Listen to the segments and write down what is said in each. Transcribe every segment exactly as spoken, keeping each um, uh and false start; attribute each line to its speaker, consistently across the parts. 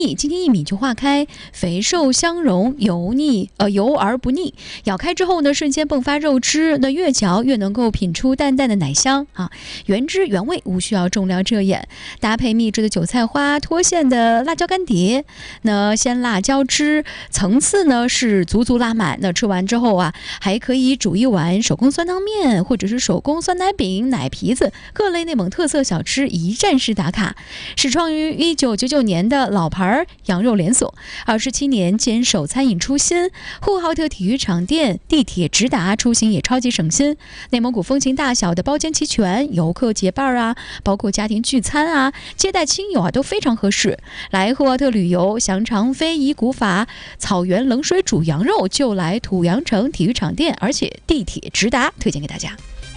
Speaker 1: 今天一抿就化开，肥瘦相融，油腻呃油而不腻。咬开之后呢，瞬间迸发肉汁，那越嚼越能够品出淡淡的奶香啊，原汁原味，无需要重料遮掩。搭配秘制的韭菜花、脱馅的辣椒干碟，那鲜辣椒汁层次呢是足足拉满。那吃完之后啊，还可以煮一碗手工酸汤面，或者是手工酸奶饼、奶皮子，各类内蒙特色小吃一站式打卡。始创于一九九九年的老牌羊肉连锁，二十七年坚守餐饮初心。呼和浩特体育场店地铁直达，出行也超级省心。内蒙古风情大小的包间齐全，游客结伴啊，包括家庭聚餐啊、接待亲友啊都非常合适。来呼和浩特旅游，详尝非遗古法草原冷水煮羊肉，就来土阳城体育场店，而且地铁直达，推荐给大家。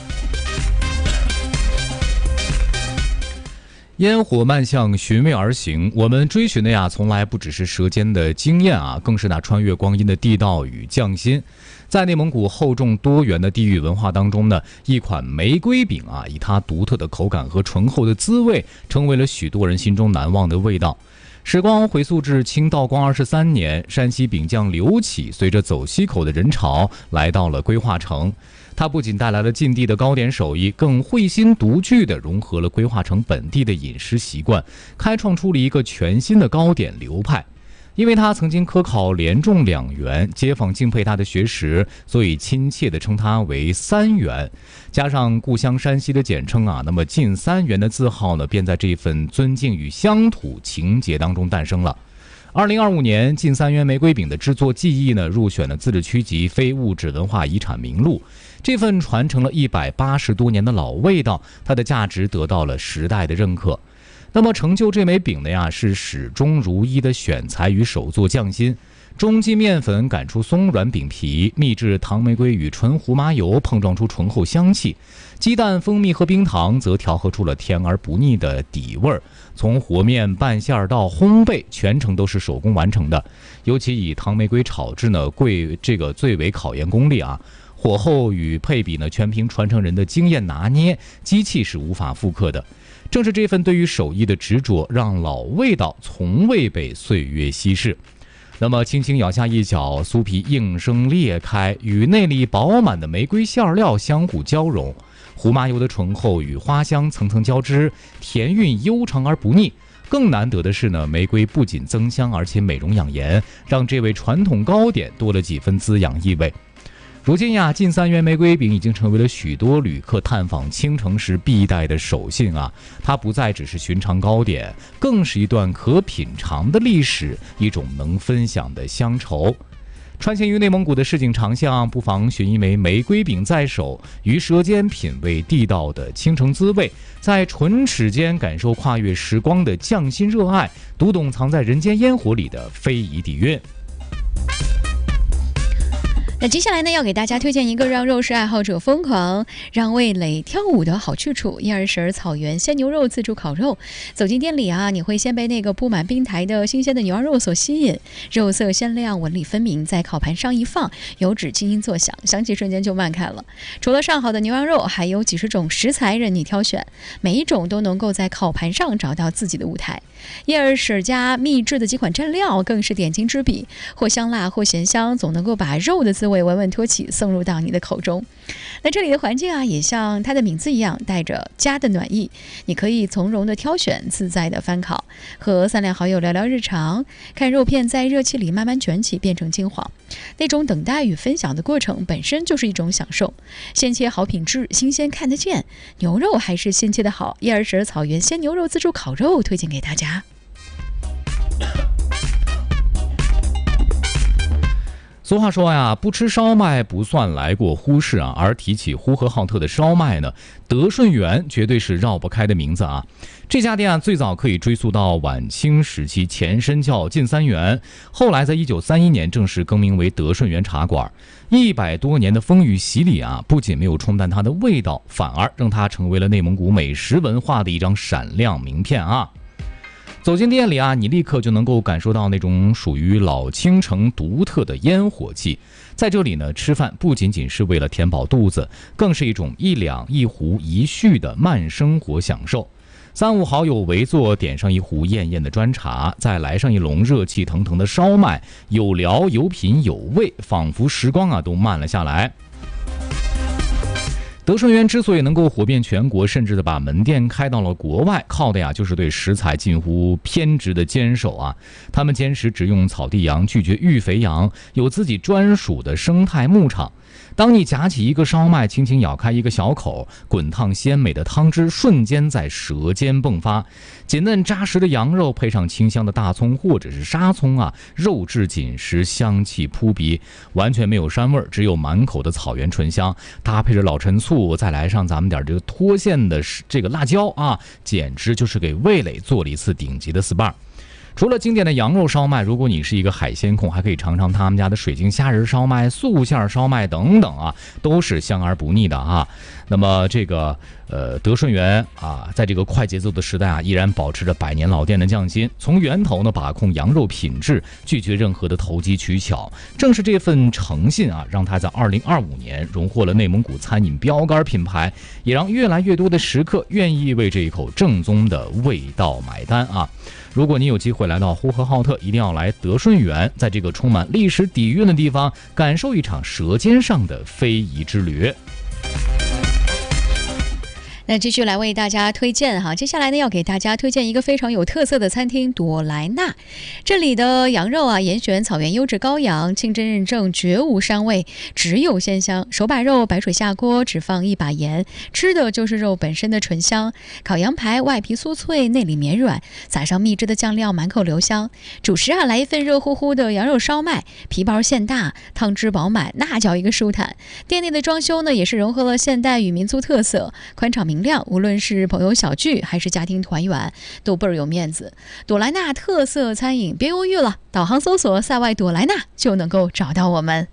Speaker 2: 烟火漫向寻味而行，我们追寻的呀，从来不只是舌尖的经验啊，更是那穿越光阴的地道与匠心。在内蒙古厚重多元的地域文化当中呢，一款玫瑰饼啊，以它独特的口感和醇厚的滋味，成为了许多人心中难忘的味道。时光回溯至清道光二十三年，山西饼匠刘启随着走西口的人潮来到了归化城。它不仅带来了晋地的糕点手艺，更绘心独具地融合了归化城本地的饮食习惯，开创出了一个全新的糕点流派。因为他曾经科考连中两元，街坊敬佩他的学识，所以亲切地称他为三元。加上故乡山西的简称啊，那么晋三元的字号呢，便在这份尊敬与乡土情结当中诞生了。二零二五年，晋三元玫瑰饼的制作技艺呢，入选了自治区级非物质文化遗产名录。这份传承了一百八十多年的老味道，它的价值得到了时代的认可。那么成就这枚饼的呀，是始终如一的选材与手作匠心。中筋面粉擀出松软饼皮，秘制糖玫瑰与纯胡麻油碰撞出醇厚香气，鸡蛋、蜂蜜和冰糖则调和出了甜而不腻的底味儿。从和面、拌馅到烘焙，全程都是手工完成的。尤其以糖玫瑰炒制呢，贵这个最为考验功力啊。火候与配比呢，全凭传承人的经验拿捏，机器是无法复刻的。正是这份对于手艺的执着，让老味道从未被岁月稀释。那么轻轻咬下一角，酥皮应声裂开，与内里饱满的玫瑰馅料相互交融，胡麻油的醇厚与花香层层交织，甜韵悠长而不腻。更难得的是呢，玫瑰不仅增香，而且美容养颜，让这位传统糕点多了几分滋养意味。如今呀，晋三元玫瑰饼已经成为了许多旅客探访青城时必带的手信啊！它不再只是寻常糕点，更是一段可品尝的历史，一种能分享的乡愁。穿行于内蒙古的市井长巷，不妨寻一枚玫瑰饼在手，于舌尖品味地道的青城滋味，在唇齿间感受跨越时光的匠心热爱，读懂藏在人间烟火里的非遗底蕴。
Speaker 1: 那接下来呢，要给大家推荐一个让肉食爱好者疯狂、让味蕾跳舞的好去处——叶儿婶草原鲜牛肉自助烤肉。走进店里啊，你会先被那个铺满冰台的新鲜的牛羊肉所吸引，肉色鲜亮，纹理分明，在烤盘上一放，油脂轻轻作响，香气瞬间就漫开了。除了上好的牛羊肉，还有几十种食材任你挑选，每一种都能够在烤盘上找到自己的舞台。叶儿婶家秘制的几款蘸料更是点睛之笔，或香辣或咸香，总能够把肉的滋味稳稳托起，送入到你的口中。那这里的环境啊，也像它的名字一样，带着家的暖意。你可以从容的挑选，自在的翻烤，和三两好友聊聊日常，看肉片在热气里慢慢卷起，变成金黄。那种等待与分享的过程本身就是一种享受。鲜切好品质，新鲜看得见，牛肉还是鲜切的好。叶儿婶草原鲜牛肉自助烤肉推荐给大家。
Speaker 2: 俗话说呀，不吃烧麦不算来过呼市啊。而提起呼和浩特的烧麦呢，德顺园绝对是绕不开的名字啊。这家店啊，最早可以追溯到晚清时期，前身叫晋三元，后来在一九三一年正式更名为德顺园茶馆。一百多年的风雨洗礼啊，不仅没有冲淡它的味道，反而让它成为了内蒙古美食文化的一张闪亮名片啊。走进店里啊，你立刻就能够感受到那种属于老青城独特的烟火气。在这里呢，吃饭不仅仅是为了填饱肚子，更是一种一两一壶一叙的慢生活享受。 三五好友围坐，点上一壶艳艳的砖茶，再来上一笼热气腾腾的烧麦，有聊有品有味，仿佛时光啊都慢了下来。德顺园之所以能够火遍全国，甚至的把门店开到了国外，靠的呀就是对食材近乎偏执的坚守啊。他们坚持只用草地羊，拒绝育肥羊，有自己专属的生态牧场。当你夹起一个烧麦，轻轻咬开一个小口，滚烫鲜美的汤汁瞬间在舌尖迸发，紧嫩扎实的羊肉配上清香的大葱或者是沙葱啊，肉质紧实，香气扑鼻，完全没有膻味，只有满口的草原醇香，搭配着老陈醋，再来上咱们点这个脱线的这个辣椒啊，简直就是给味蕾做了一次顶级的 S P A。除了经典的羊肉烧麦，如果你是一个海鲜控，还可以尝尝他们家的水晶虾仁烧麦、素馅烧麦等等啊，都是香而不腻的啊。那么这个呃德顺园啊，在这个快节奏的时代啊，依然保持着百年老店的匠心，从源头呢把控羊肉品质，拒绝任何的投机取巧。正是这份诚信啊，让他在二零二五年荣获了内蒙古餐饮标杆品牌，也让越来越多的食客愿意为这一口正宗的味道买单啊。如果你有机会来到呼和浩特，一定要来德顺园，在这个充满历史底蕴的地方，感受一场舌尖上的非遗之旅。
Speaker 1: 那继续来为大家推荐哈，接下来呢要给大家推荐一个非常有特色的餐厅朵莱纳。这里的羊肉啊，严选草原优质羔羊，清真认证，绝无膻味，只有鲜香。手把肉白水下锅，只放一把盐，吃的就是肉本身的醇香。烤羊排外皮酥脆，内里绵软，撒上秘制的酱料，满口留香。主食啊，来一份热乎乎的羊肉烧麦，皮薄馅大，汤汁饱满，那叫一个舒坦。店内的装修呢，也是融合了现代与民族特色，宽敞明亮，无论是朋友小聚还是家庭团圆，都倍儿有面子。朵莱纳特色餐饮，别犹豫了，导航搜索塞外朵莱纳就能够找到我们。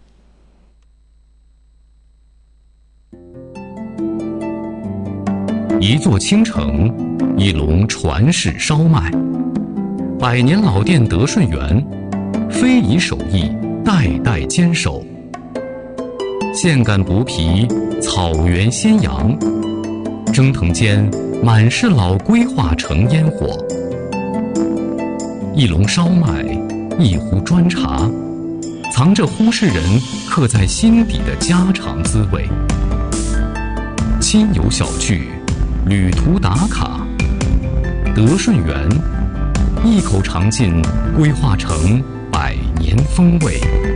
Speaker 3: 一座倾城，一笼传世烧麦，百年老店德顺园，非遗手艺代代坚守，现擀薄皮，草原鲜羊，蒸腾间满是老规划成烟火。一笼烧麦，一壶砖茶，藏着呼市人刻在心底的家常滋味。亲友小聚，旅途打卡，德顺园，一口尝尽，规划成百年风味。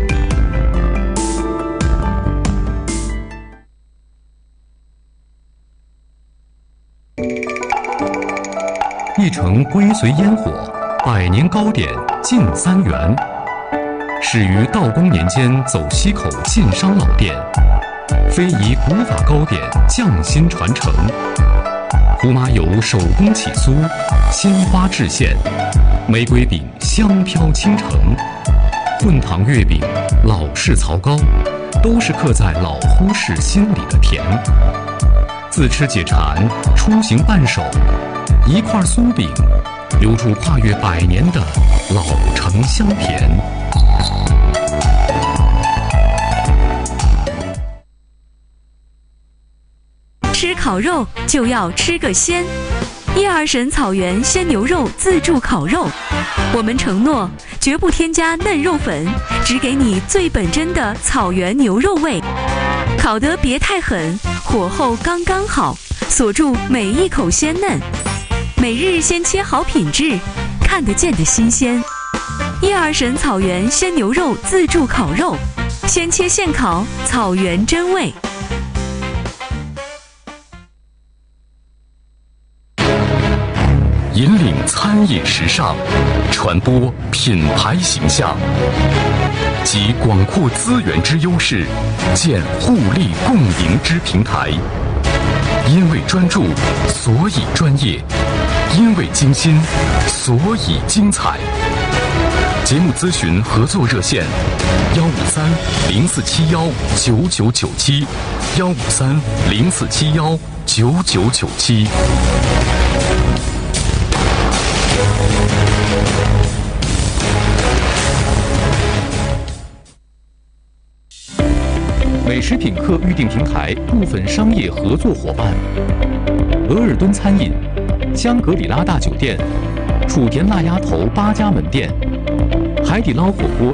Speaker 3: 一城归随烟火，百年糕点进三元。始于道光年间走西口晋商老店，非遗古法糕点匠心传承。胡麻油手工起酥，鲜花制馅，玫瑰饼香飘倾城，混糖月饼、老式槽糕，都是刻在老呼市心里的甜。自吃解馋，出行伴手，一块酥饼，流出跨越百年的老城香甜。
Speaker 4: 吃烤肉就要吃个鲜，叶二婶草原鲜牛肉自助烤肉，我们承诺绝不添加嫩肉粉，只给你最本真的草原牛肉味，烤得别太狠，火候刚刚好，锁住每一口鲜嫩，每日鲜切好品质，看得见的新鲜。叶二婶草原鲜牛肉自助烤肉，鲜切现烤，草原真味。
Speaker 3: 引领餐饮时尚，传播品牌形象，集广阔资源之优势，建互利共赢之平台。因为专注，所以专业；因为精心，所以精彩。节目咨询合作热线：幺五三零四七幺九九九七，幺五三零四七幺九九九七。美食品客预订平台部分商业合作伙伴：额尔敦餐饮、 香格里拉大酒店、楚田腊鸭头八家门店，海底捞火锅